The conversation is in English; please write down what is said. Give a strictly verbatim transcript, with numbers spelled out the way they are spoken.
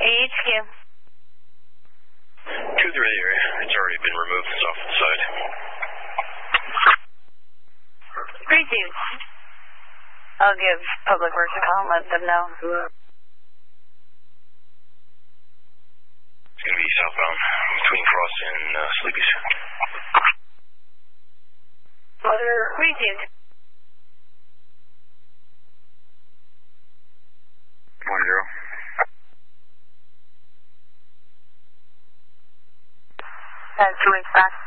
H Q. Two through the area. It's already been removed. It's off to the side. three two. I'll give Public Works a call and let them know. It's going to be southbound between Cross and uh, Sleepy's. Other three two. One zero. That's two eight fast